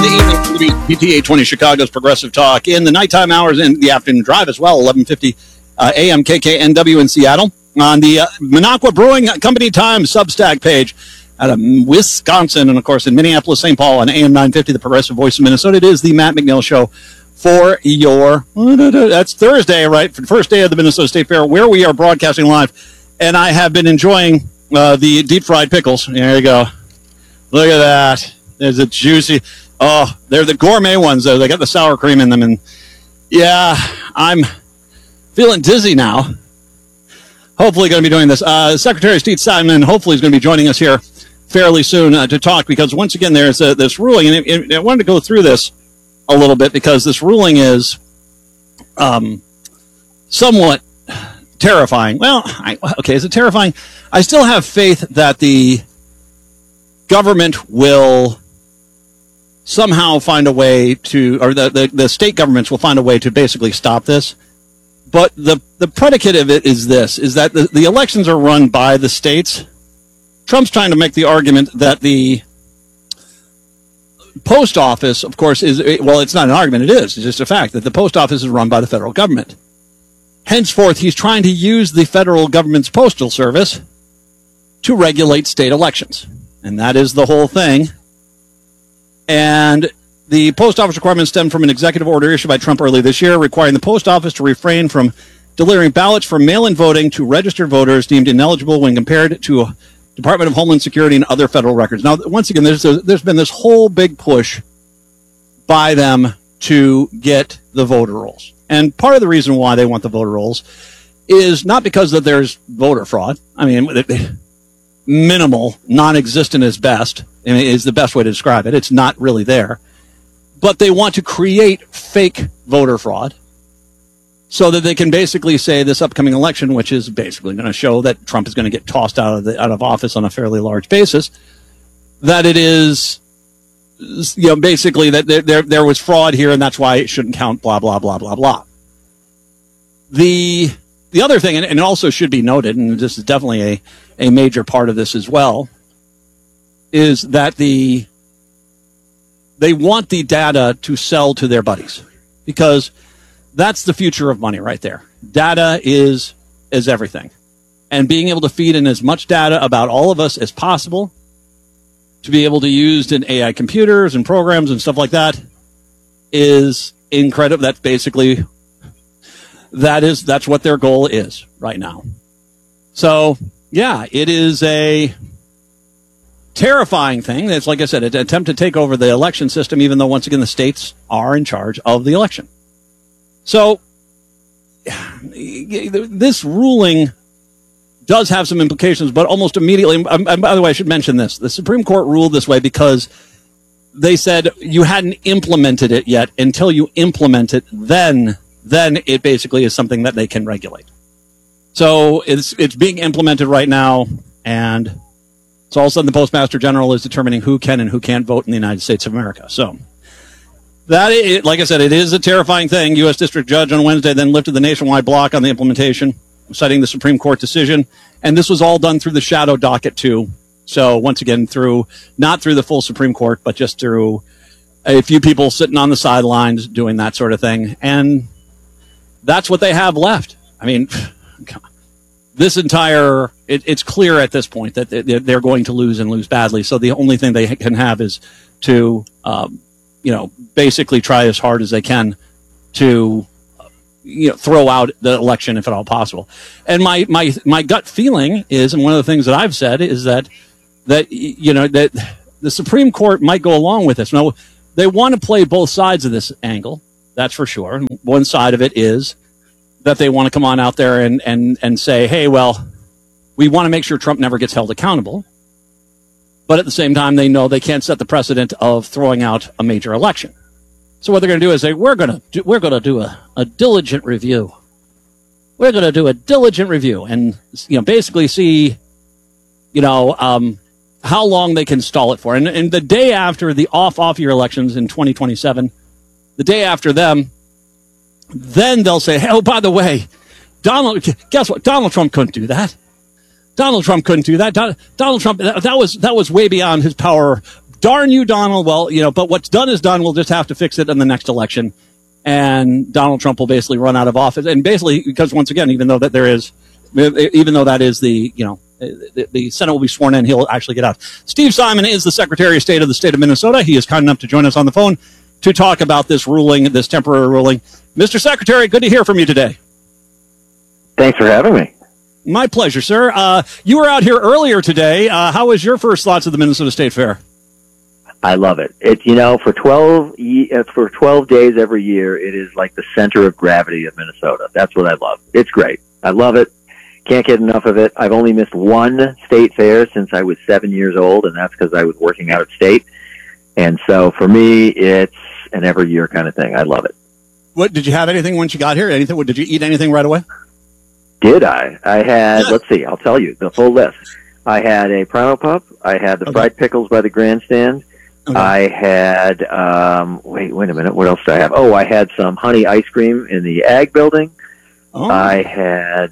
the evening, PT 820 Chicago's Progressive Talk. In the nighttime hours and the afternoon drive as well, 1150 AM KKNW in Seattle. On the Minocqua Brewing Company Times Substack page out of Wisconsin. And, of course, in Minneapolis, St. Paul on AM 950, the Progressive Voice of Minnesota. It is the Matt McNeil Show for your, that's Thursday, right? For the first day of the Minnesota State Fair, where we are broadcasting live. And I have been enjoying the deep-fried pickles. There you go. Look at that. There's a juicy... Oh, they're the gourmet ones, though. They got the sour cream in them. And, yeah, I'm feeling dizzy now. Hopefully going to be doing this. Secretary Steve Simon hopefully is going to be joining us here fairly soon to talk, because, once again, there's this ruling. And I wanted to go through this a little bit because this ruling is somewhat terrifying. Well, okay, is it terrifying? I still have faith that the government will somehow find a way to, or the state governments will find a way to basically stop this. But the predicate of it is this, is that the elections are run by the states. Trump's trying to make the argument that the post office, of course, is, well, it's not an argument, it is. It's just a fact that the post office is run by the federal government. Henceforth, he's trying to use the federal government's postal service to regulate state elections. And that is the whole thing. And the post office requirements stem from an executive order issued by Trump earlier this year, requiring the post office to refrain from delivering ballots for mail-in voting to registered voters deemed ineligible when compared to Department of Homeland Security and other federal records. Now, once again, there's been this whole big push by them to get the voter rolls. And part of the reason why they want the voter rolls is not because that there's voter fraud. I mean, minimal, non-existent is best, is the best way to describe it. It's not really there. But they want to create fake voter fraud so that they can basically say this upcoming election, which is basically going to show that Trump is going to get tossed out of office on a fairly large basis, that it is, you know, basically that there was fraud here and that's why it shouldn't count, blah, blah, blah, blah, blah. The other thing, and it also should be noted, and this is definitely a major part of this as well, is that they want the data to sell to their buddies, because that's the future of money right there. Data is everything. And being able to feed in as much data about all of us as possible to be able to use in AI computers and programs and stuff like that is incredible. That's basically, that's what their goal is right now. So, yeah, it is a terrifying thing. It's, like I said, an attempt to take over the election system, even though, once again, the states are in charge of the election. So this ruling does have some implications, but almost immediately, and by the way, I should mention this. The Supreme Court ruled this way because they said you hadn't implemented it yet. Until you implement it, then it basically is something that they can regulate. So it's being implemented right now, and so all of a sudden the Postmaster General is determining who can and who can't vote in the United States of America. So that, like I said, it is a terrifying thing. U.S. District Judge on Wednesday then lifted the nationwide block on the implementation, citing the Supreme Court decision. And this was all done through the shadow docket, too. So once again, not through the full Supreme Court, but just through a few people sitting on the sidelines doing that sort of thing. And that's what they have left. I mean, this entire, it's clear at this point that they're going to lose and lose badly. So the only thing they can have is to, basically try as hard as they can to, throw out the election if at all possible. And my gut feeling is, and one of the things that I've said is that the Supreme Court might go along with this. Now, they want to play both sides of this angle. That's for sure. One side of it is that they want to come on out there and say, hey, well, we want to make sure Trump never gets held accountable. But at the same time, they know they can't set the precedent of throwing out a major election. So what they're going to do is say, we're going to do a diligent review. We're going to do a diligent review and, basically see, how long they can stall it for. And the day after the off-year elections in 2027, the day after them, then they'll say, hey, oh, by the way, guess what? Donald Trump couldn't do that. Donald Trump couldn't do that. Donald Trump, that was way beyond his power. darn you, Donald. Well, but what's done is done. We'll just have to fix it in the next election. And Donald Trump will basically run out of office. And basically, because once again, even though that is the Senate will be sworn in, he'll actually get out. Steve Simon is the Secretary of State of the state of Minnesota. He is kind enough to join us on the phone to talk about this ruling, this temporary ruling. Mr. Secretary, good to hear from you today. Thanks for having me. My pleasure, sir. You were out here earlier today. How was your first thoughts of the Minnesota State Fair? I love it. It's, for 12 days every year, it is like the center of gravity of Minnesota. That's what I love. It's great. I love it. Can't get enough of it. I've only missed one state fair since I was 7 years old, and that's because I was working out of state. And so for me, it's an every year kind of thing. I love it. What did you have anything once you got here? Anything? Did you eat anything right away? Did I? I had, let's see, I'll tell you the full list. I had a Primo Pup. I had the fried pickles by the grandstand. Okay. I had, wait a minute. What else did I have? Oh, I had some honey ice cream in the Ag building. Oh. I had,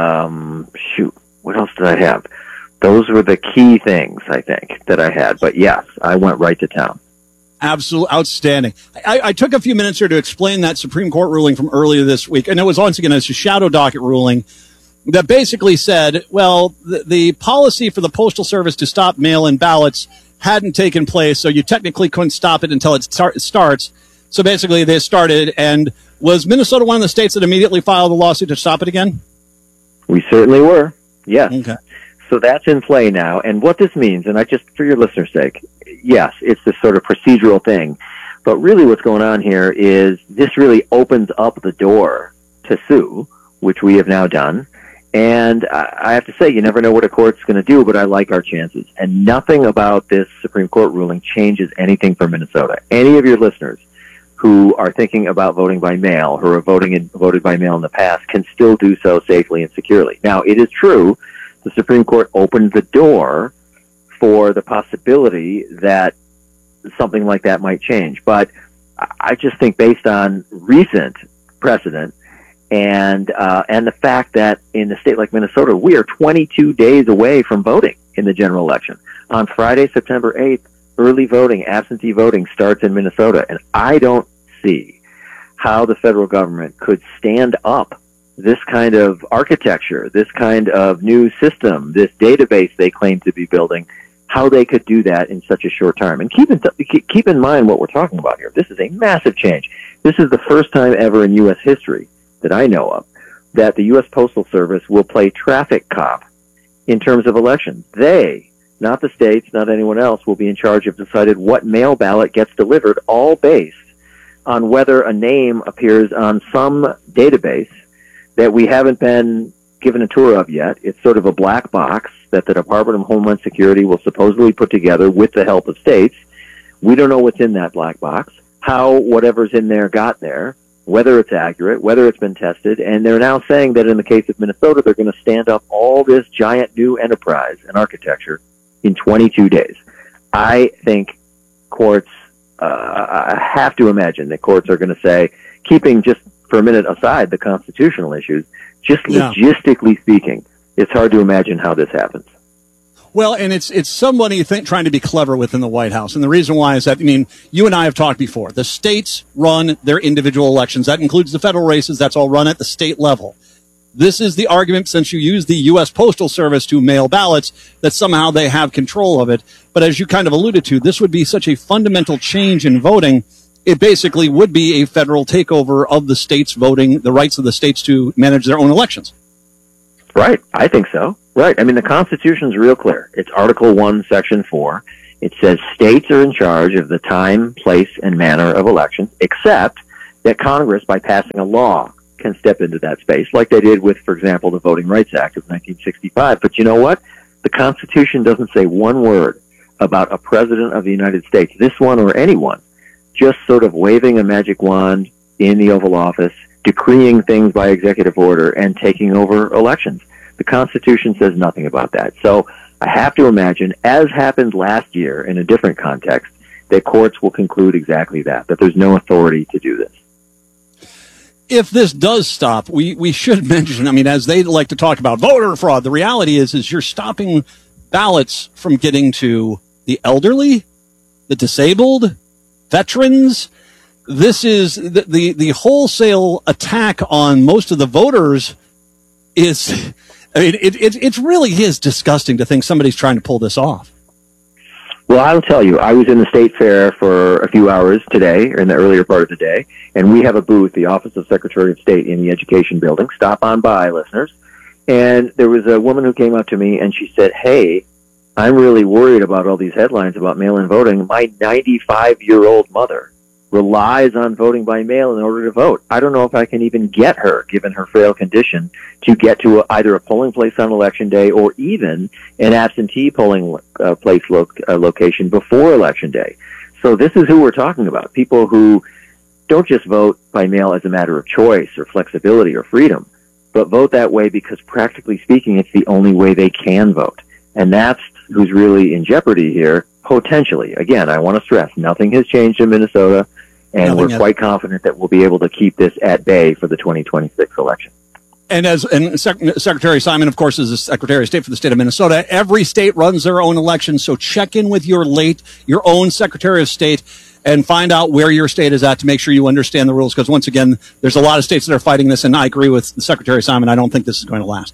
what else did I have? Those were the key things, I think, that I had. But yes, I went right to town. Absolutely outstanding. I took a few minutes here to explain that Supreme Court ruling from earlier this week. And it was, once again, it's a shadow docket ruling that basically said, well, the policy for the Postal Service to stop mail-in ballots hadn't taken place, so you technically couldn't stop it until it starts. So basically they started, and was Minnesota one of the states that immediately filed a lawsuit to stop it again? We certainly were, yes. Okay. So that's in play now. And what this means, and for your listeners' sake, yes, it's this sort of procedural thing. But really what's going on here is this really opens up the door to sue, which we have now done. And I have to say, you never know what a court's going to do, but I like our chances. And nothing about this Supreme Court ruling changes anything for Minnesota. Any of your listeners who are thinking about voting by mail, who are voted by mail in the past, can still do so safely and securely. Now, it is true, the Supreme Court opened the door for the possibility that something like that might change. But I just think based on recent precedent, and the fact that in a state like Minnesota, we are 22 days away from voting in the general election. On Friday, September 8th, early voting, absentee voting starts in Minnesota. And I don't see how the federal government could stand up this kind of architecture, this kind of new system, this database they claim to be building, how they could do that in such a short time. And keep in mind what we're talking about here. This is a massive change. This is the first time ever in U.S. history that I know of that the U.S. Postal Service will play traffic cop in terms of elections. They, not the states, not anyone else, will be in charge of deciding what mail ballot gets delivered, all based on whether a name appears on some database that we haven't been given a tour of yet. It's sort of a black box that the Department of Homeland Security will supposedly put together with the help of states. We don't know what's in that black box, how whatever's in there got there, whether it's accurate, whether it's been tested, and they're now saying that in the case of Minnesota, they're going to stand up all this giant new enterprise and architecture in 22 days. I think courts, I have to imagine that courts are going to say, keeping just for a minute aside the constitutional issues, just logistically speaking, it's hard to imagine how this happens. Well, and it's somebody trying to be clever within the White House. And the reason why is that, you and I have talked before. The states run their individual elections. That includes the federal races. That's all run at the state level. This is the argument, since you use the U.S. Postal Service to mail ballots, that somehow they have control of it. But as you kind of alluded to, this would be such a fundamental change in voting. It basically would be a federal takeover of the states voting, the rights of the states to manage their own elections. Right. I think so. Right. The Constitution's real clear. It's Article 1, Section 4. It says states are in charge of the time, place, and manner of elections, except that Congress, by passing a law, can step into that space, like they did with, for example, the Voting Rights Act of 1965. But you know what? The Constitution doesn't say one word about a president of the United States, this one or anyone, just sort of waving a magic wand in the Oval Office, decreeing things by executive order, and taking over elections. The Constitution says nothing about that. So I have to imagine, as happened last year in a different context, that courts will conclude exactly that there's no authority to do this. If this does stop, we should mention, as they like to talk about voter fraud, the reality is you're stopping ballots from getting to the elderly, the disabled, veterans. This is the wholesale attack on most of the voters is, I mean, it really is disgusting to think somebody's trying to pull this off. Well, I'll tell you, I was in the State Fair for a few hours today, or in the earlier part of the day, and we have a booth, the Office of Secretary of State, in the Education Building. Stop on by, listeners. And there was a woman who came up to me, and she said, hey, I'm really worried about all these headlines about mail-in voting. My 95-year-old mother relies on voting by mail in order to vote. I don't know if I can even get her, given her frail condition, to get to either a polling place on Election Day or even an absentee polling place location before Election Day. So this is who we're talking about, people who don't just vote by mail as a matter of choice or flexibility or freedom, but vote that way because, practically speaking, it's the only way they can vote. And that's who's really in jeopardy here, potentially. Again, I want to stress, nothing has changed in Minnesota, and we're quite confident that we'll be able to keep this at bay for the 2026 election. And Secretary Simon, of course, is the Secretary of State for the state of Minnesota. Every state runs their own election, so check in with your own Secretary of State and find out where your state is at to make sure you understand the rules. Because once again, there's a lot of states that are fighting this, and I agree with Secretary Simon. I don't think this is going to last.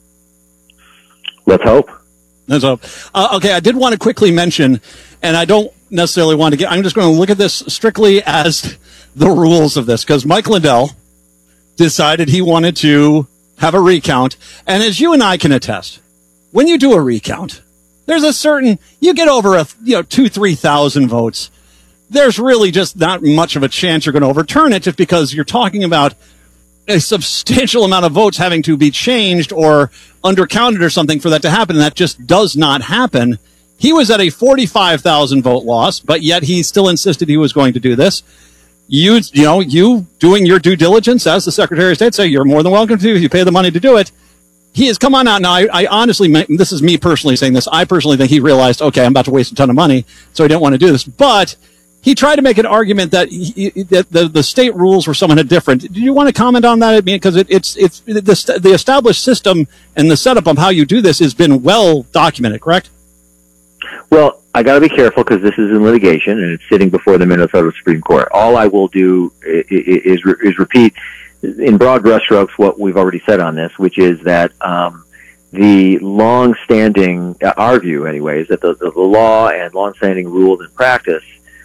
Let's hope. So, okay, I did want to quickly mention, and I don't necessarily want to I'm just going to look at this strictly as the rules of this, because Mike Lindell decided he wanted to have a recount. And as you and I can attest, when you do a recount, there's a certain, you get over 2,000-3,000 votes. There's really just not much of a chance you're going to overturn it, just because you're talking about a substantial amount of votes having to be changed or undercounted or something for that to happen. And that just does not happen. He was at a 45,000 vote loss, but yet he still insisted he was going to do this. You doing your due diligence as the Secretary of State, say you're more than welcome to if you pay the money to do it. He has come on out now. I honestly, this is me personally saying this. I personally think he realized, okay, I'm about to waste a ton of money, so he didn't want to do this. But he tried to make an argument that that the state rules were somewhat different. Do you want to comment on that? I mean, because it's the established system and the setup of how you do this has been well documented, correct? Well, I got to be careful because this is in litigation and it's sitting before the Minnesota Supreme Court. All I will do is repeat in broad brushstrokes what we've already said on this, which is that the long-standing, our view anyways, that the law and long-standing rules and practice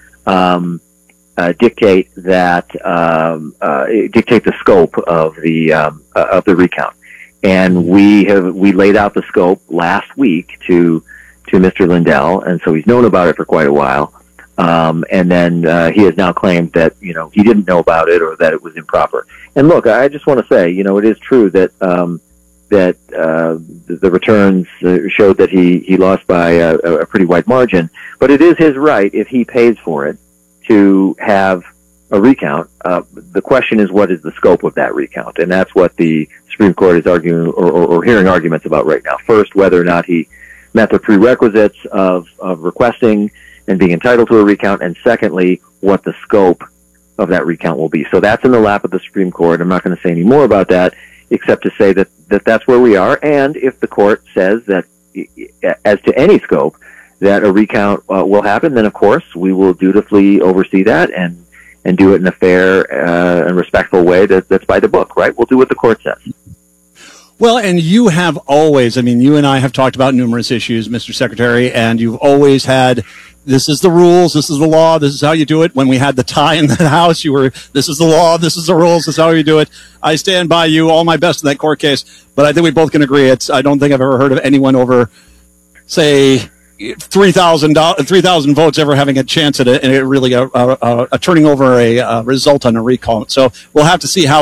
dictate the scope of the recount, and we laid out the scope last week to Mr. Lindell, and so he's known about it for quite a while. And then he has now claimed that he didn't know about it or that it was improper. And look, I just want to say, it is true that the returns showed that he lost by a pretty wide margin. But it is his right, if he pays for it, to have a recount. The question is, what is the scope of that recount? And that's what the Supreme Court is arguing or hearing arguments about right now. First, whether or not he met the prerequisites of requesting and being entitled to a recount, and secondly, what the scope of that recount will be. So that's in the lap of the Supreme Court. I'm not going to say any more about that, except to say that that's where we are. And if the court says that, as to any scope, that a recount will happen, then of course we will dutifully oversee that and do it in a fair and respectful way that's by the book, right? We'll do what the court says. Well, and you have always, you and I have talked about numerous issues, Mr. Secretary, and you've always had, this is the rules, this is the law, this is how you do it. When we had the tie in the house, you were, this is the law, this is the rules, this is how you do it. I stand by you, all my best in that court case, but I think we both can agree, I don't think I've ever heard of anyone over, say, 3,000 votes ever having a chance at it, and it really turning over a result on a recount. So we'll have to see how